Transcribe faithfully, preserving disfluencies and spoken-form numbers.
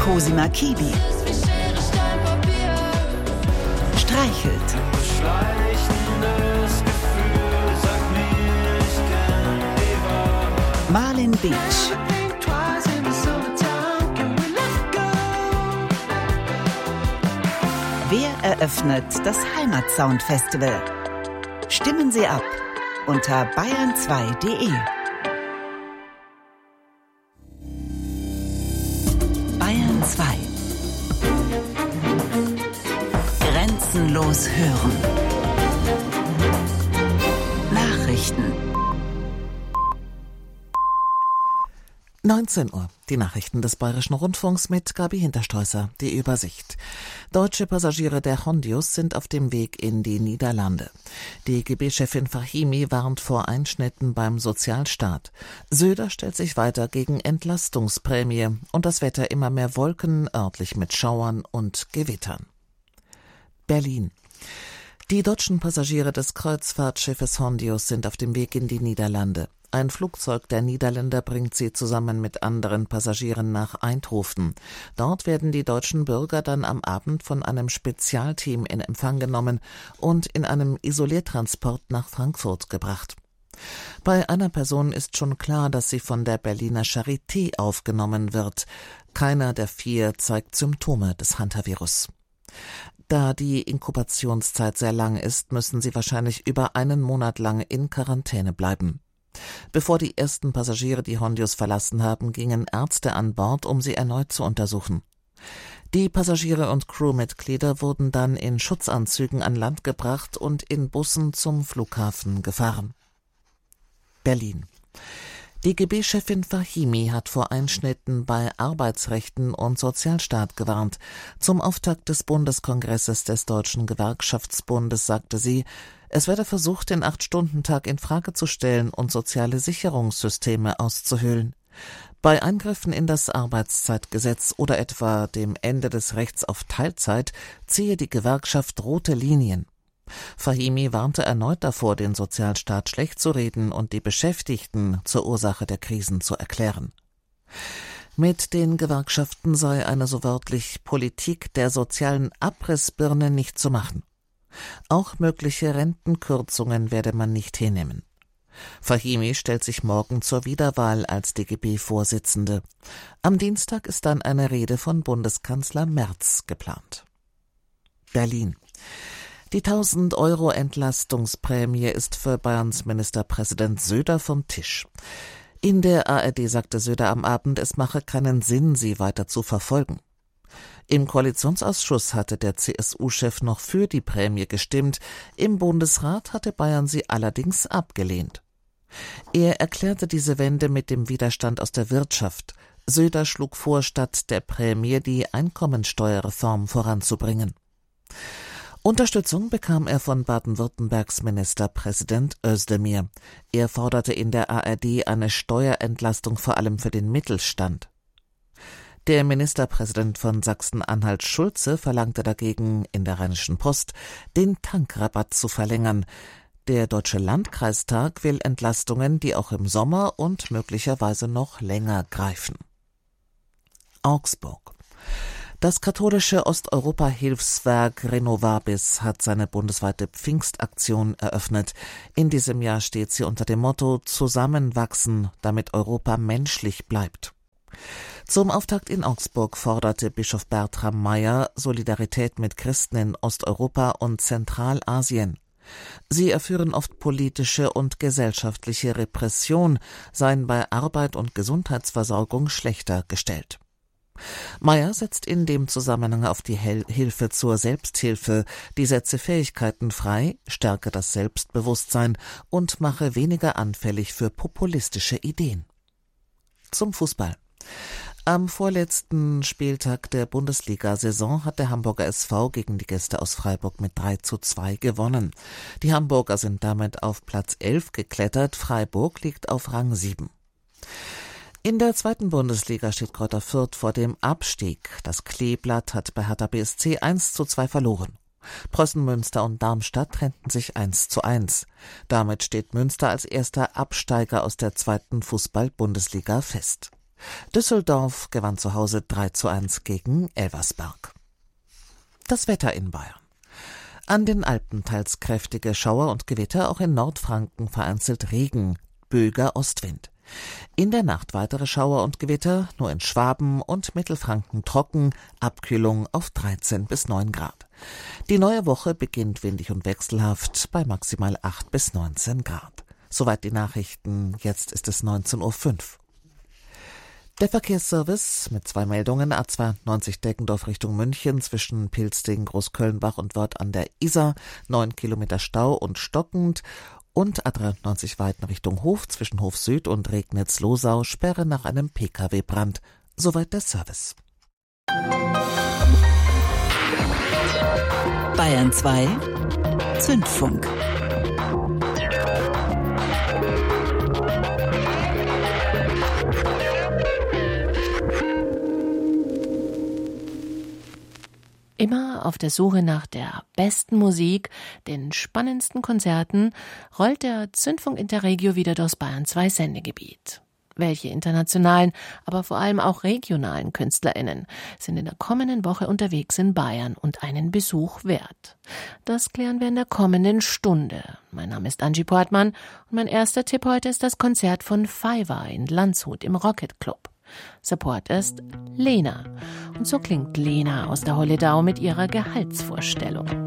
Cosima Kibi streichelt. Marlin Beach. Wer eröffnet das Heimatsound-Festival? Stimmen Sie ab unter bayern zwei punkt de. Bayern zwei. Grenzenlos hören. Nachrichten. neunzehn Uhr. Die Nachrichten des Bayerischen Rundfunks mit Gabi Hinterstreusser. Die Übersicht. Deutsche Passagiere der Hondius sind auf dem Weg in die Niederlande. Die G B-Chefin Fahimi warnt vor Einschnitten beim Sozialstaat. Söder stellt sich weiter gegen Entlastungsprämie und das Wetter immer mehr Wolken, örtlich mit Schauern und Gewittern. Berlin. Die deutschen Passagiere des Kreuzfahrtschiffes Hondius sind auf dem Weg in die Niederlande. Ein Flugzeug der Niederländer bringt sie zusammen mit anderen Passagieren nach Eindhoven. Dort werden die deutschen Bürger dann am Abend von einem Spezialteam in Empfang genommen und in einem Isoliertransport nach Frankfurt gebracht. Bei einer Person ist schon klar, dass sie von der Berliner Charité aufgenommen wird. Keiner der vier zeigt Symptome des Hantavirus. Da die Inkubationszeit sehr lang ist, müssen sie wahrscheinlich über einen Monat lang in Quarantäne bleiben. Bevor die ersten Passagiere die Hondius verlassen haben, gingen Ärzte an Bord, um sie erneut zu untersuchen. Die Passagiere und Crewmitglieder wurden dann in Schutzanzügen an Land gebracht und in Bussen zum Flughafen gefahren. Berlin. Die G B-Chefin Fahimi hat vor Einschnitten bei Arbeitsrechten und Sozialstaat gewarnt. Zum Auftakt des Bundeskongresses des Deutschen Gewerkschaftsbundes sagte sie, es werde versucht, den Acht-Stunden-Tag in Frage zu stellen und soziale Sicherungssysteme auszuhöhlen. Bei Eingriffen in das Arbeitszeitgesetz oder etwa dem Ende des Rechts auf Teilzeit ziehe die Gewerkschaft rote Linien. Fahimi warnte erneut davor, den Sozialstaat schlecht zu reden und die Beschäftigten zur Ursache der Krisen zu erklären. Mit den Gewerkschaften sei eine so wörtlich Politik der sozialen Abrissbirne nicht zu machen. Auch mögliche Rentenkürzungen werde man nicht hinnehmen. Fahimi stellt sich morgen zur Wiederwahl als D G B-Vorsitzende. Am Dienstag ist dann eine Rede von Bundeskanzler Merz geplant. Berlin. Die tausend Euro Entlastungsprämie ist für Bayerns Ministerpräsident Söder vom Tisch. In der A R D sagte Söder am Abend, es mache keinen Sinn, sie weiter zu verfolgen. Im Koalitionsausschuss hatte der C S U-Chef noch für die Prämie gestimmt, im Bundesrat hatte Bayern sie allerdings abgelehnt. Er erklärte diese Wende mit dem Widerstand aus der Wirtschaft. Söder schlug vor, statt der Prämie die Einkommensteuerreform voranzubringen. Unterstützung bekam er von Baden-Württembergs Ministerpräsident Özdemir. Er forderte in der A R D eine Steuerentlastung vor allem für den Mittelstand. Der Ministerpräsident von Sachsen-Anhalt Schulze verlangte dagegen in der Rheinischen Post, den Tankrabatt zu verlängern. Der Deutsche Landkreistag will Entlastungen, die auch im Sommer und möglicherweise noch länger greifen. Augsburg. Das katholische Osteuropa-Hilfswerk Renovabis hat seine bundesweite Pfingstaktion eröffnet. In diesem Jahr steht sie unter dem Motto Zusammenwachsen, damit Europa menschlich bleibt. Zum Auftakt in Augsburg forderte Bischof Bertram Meyer Solidarität mit Christen in Osteuropa und Zentralasien. Sie erführen oft politische und gesellschaftliche Repression, seien bei Arbeit und Gesundheitsversorgung schlechter gestellt. Meyer setzt in dem Zusammenhang auf die Hel- Hilfe zur Selbsthilfe, die setze Fähigkeiten frei, stärke das Selbstbewusstsein und mache weniger anfällig für populistische Ideen. Zum Fußball. Am vorletzten Spieltag der Bundesliga-Saison hat der Hamburger S V gegen die Gäste aus Freiburg mit drei zu zwei gewonnen. Die Hamburger sind damit auf Platz elf geklettert, Freiburg liegt auf Rang sieben. In der zweiten Bundesliga steht Greuther Fürth vor dem Abstieg. Das Kleeblatt hat bei Hertha B S C eins zu zwei verloren. Preußen Münster und Darmstadt trennten sich eins zu eins. Damit steht Münster als erster Absteiger aus der zweiten Fußball-Bundesliga fest. Düsseldorf gewann zu Hause drei zu eins gegen Elversberg. Das Wetter in Bayern. An den Alpen teils kräftige Schauer und Gewitter, auch in Nordfranken vereinzelt Regen, böiger Ostwind. In der Nacht weitere Schauer und Gewitter, nur in Schwaben und Mittelfranken trocken, Abkühlung auf dreizehn bis neun Grad. Die neue Woche beginnt windig und wechselhaft bei maximal acht bis neunzehn Grad. Soweit die Nachrichten, jetzt ist es neunzehn Uhr fünf. Der Verkehrsservice mit zwei Meldungen: A zweiundneunzig Deckendorf Richtung München zwischen Pilsting, Großkölnbach und Wörth an der Isar, neun Kilometer Stau und stockend, und A dreiundneunzig Weiden Richtung Hof zwischen Hof Süd und Regnitz-Losau, Sperre nach einem P K W-Brand. Soweit der Service. Bayern zwei Zündfunk. Immer auf der Suche nach der besten Musik, den spannendsten Konzerten, rollt der Zündfunk Interregio wieder durchs Bayern zwei Sendegebiet. Welche internationalen, aber vor allem auch regionalen KünstlerInnen sind in der kommenden Woche unterwegs in Bayern und einen Besuch wert? Das klären wir in der kommenden Stunde. Mein Name ist Angie Portmann und mein erster Tipp heute ist das Konzert von Fiverr in Landshut im Rocket Club. Support ist Lena. Und so klingt Lena aus der Holledau mit ihrer Gehaltsvorstellung.